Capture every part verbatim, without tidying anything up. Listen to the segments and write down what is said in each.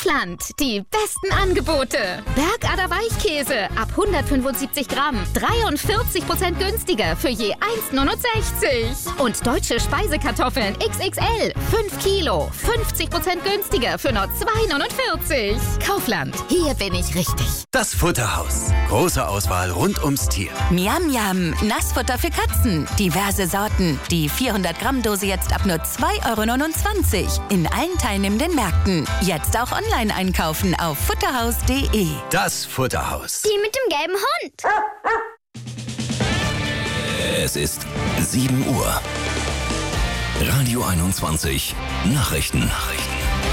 Kaufland, die besten Angebote. Bergader Weichkäse ab hundertfünfundsiebzig Gramm, dreiundvierzig Prozent günstiger für je eins Komma neunundsechzig. Und deutsche Speisekartoffeln X X L, fünf Kilo, fünfzig Prozent günstiger für nur zwei Komma neunundvierzig. Kaufland, hier bin ich richtig. Das Futterhaus. Große Auswahl rund ums Tier. Miam Miam, Nassfutter für Katzen. Diverse Sorten. Die vierhundert Gramm Dose jetzt ab nur zwei Komma neunundzwanzig Euro. In allen teilnehmenden Märkten. Jetzt auch online einkaufen auf futterhaus punkt de. Das Futterhaus. Die mit dem gelben Hund. Es ist sieben Uhr. Radio einundzwanzig. Nachrichten. Nachrichten.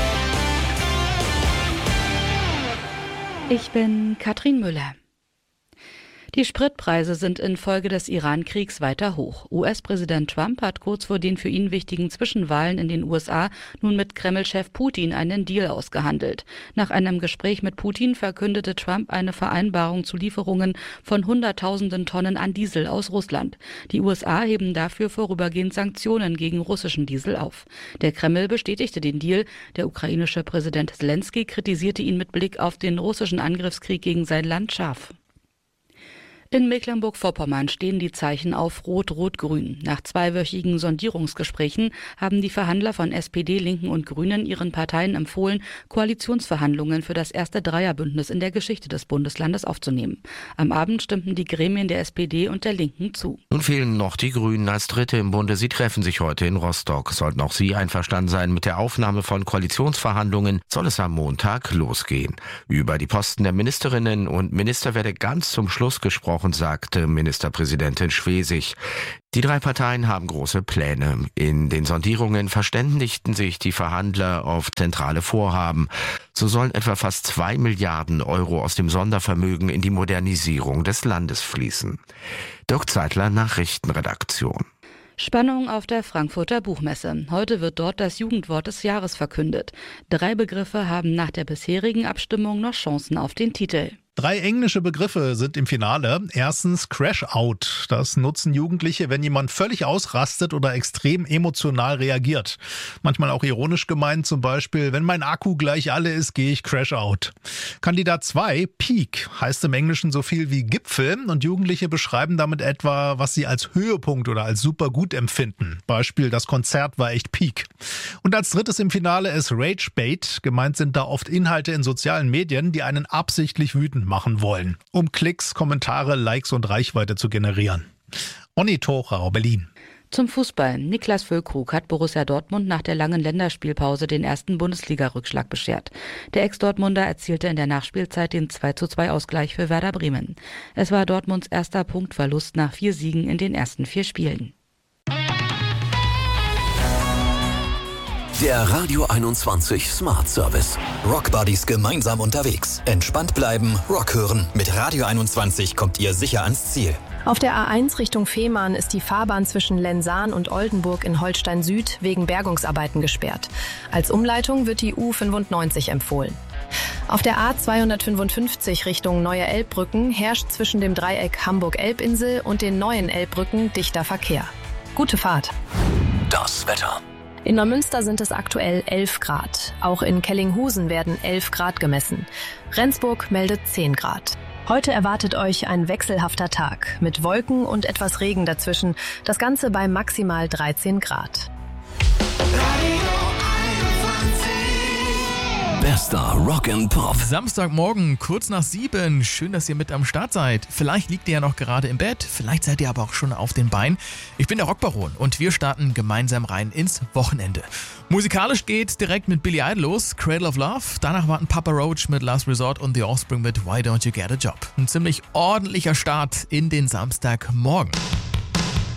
Ich bin Katrin Müller. Die Spritpreise sind infolge des Iran-Kriegs weiter hoch. U S-Präsident Trump hat kurz vor den für ihn wichtigen Zwischenwahlen in den U S A nun mit Kreml-Chef Putin einen Deal ausgehandelt. Nach einem Gespräch mit Putin verkündete Trump eine Vereinbarung zu Lieferungen von Hunderttausenden Tonnen an Diesel aus Russland. Die U S A heben dafür vorübergehend Sanktionen gegen russischen Diesel auf. Der Kreml bestätigte den Deal. Der ukrainische Präsident Selenskyj kritisierte ihn mit Blick auf den russischen Angriffskrieg gegen sein Land scharf. In Mecklenburg-Vorpommern stehen die Zeichen auf Rot-Rot-Grün. Nach zweiwöchigen Sondierungsgesprächen haben die Verhandler von S P D, Linken und Grünen ihren Parteien empfohlen, Koalitionsverhandlungen für das erste Dreierbündnis in der Geschichte des Bundeslandes aufzunehmen. Am Abend stimmten die Gremien der S P D und der Linken zu. Nun fehlen noch die Grünen als Dritte im Bunde. Sie treffen sich heute in Rostock. Sollten auch sie einverstanden sein mit der Aufnahme von Koalitionsverhandlungen, soll es am Montag losgehen. Über die Posten der Ministerinnen und Minister werde ganz zum Schluss gesprochen, sagte Ministerpräsidentin Schwesig. Die drei Parteien haben große Pläne. In den Sondierungen verständigten sich die Verhandler auf zentrale Vorhaben. So sollen etwa fast zwei Milliarden Euro aus dem Sondervermögen in die Modernisierung des Landes fließen. Dirk Zeitler, Nachrichtenredaktion. Spannung auf der Frankfurter Buchmesse. Heute wird dort das Jugendwort des Jahres verkündet. Drei Begriffe haben nach der bisherigen Abstimmung noch Chancen auf den Titel. Drei englische Begriffe sind im Finale. Erstens Crash-Out. Das nutzen Jugendliche, wenn jemand völlig ausrastet oder extrem emotional reagiert. Manchmal auch ironisch gemeint, zum Beispiel, wenn mein Akku gleich alle ist, gehe ich Crash-Out. Kandidat zwei, Peak, heißt im Englischen so viel wie Gipfel und Jugendliche beschreiben damit etwa, was sie als Höhepunkt oder als super gut empfinden. Beispiel, das Konzert war echt Peak. Und als drittes im Finale ist Rage-Bait. Gemeint sind da oft Inhalte in sozialen Medien, die einen absichtlich wütend machen wollen, um Klicks, Kommentare, Likes und Reichweite zu generieren. Onni Torau, Berlin. Zum Fußball. Niklas Füllkrug hat Borussia Dortmund nach der langen Länderspielpause den ersten Bundesliga-Rückschlag beschert. Der Ex-Dortmunder erzielte in der Nachspielzeit den zwei zu zwei Ausgleich für Werder Bremen. Es war Dortmunds erster Punktverlust nach vier Siegen in den ersten vier Spielen. Der Radio einundzwanzig Smart Service. Rock Buddies gemeinsam unterwegs. Entspannt bleiben, Rock hören. Mit Radio einundzwanzig kommt ihr sicher ans Ziel. Auf der A eins Richtung Fehmarn ist die Fahrbahn zwischen Lensahn und Oldenburg in Holstein Süd wegen Bergungsarbeiten gesperrt. Als Umleitung wird die U fünfundneunzig empfohlen. Auf der A zweihundertfünfundfünfzig Richtung Neue Elbbrücken herrscht zwischen dem Dreieck Hamburg-Elbinsel und den neuen Elbbrücken dichter Verkehr. Gute Fahrt. Das Wetter. In Neumünster sind es aktuell elf Grad. Auch in Kellinghusen werden elf Grad gemessen. Rendsburg meldet zehn Grad. Heute erwartet euch ein wechselhafter Tag mit Wolken und etwas Regen dazwischen. Das Ganze bei maximal dreizehn Grad. Bester Rock and Pop. Samstagmorgen, kurz nach sieben. Schön, dass ihr mit am Start seid. Vielleicht liegt ihr ja noch gerade im Bett, vielleicht seid ihr aber auch schon auf den Beinen. Ich bin der Rockbaron und wir starten gemeinsam rein ins Wochenende. Musikalisch geht's direkt mit Billy Idol los, Cradle of Love. Danach warten Papa Roach mit Last Resort und The Offspring mit Why Don't You Get a Job. Ein ziemlich ordentlicher Start in den Samstagmorgen.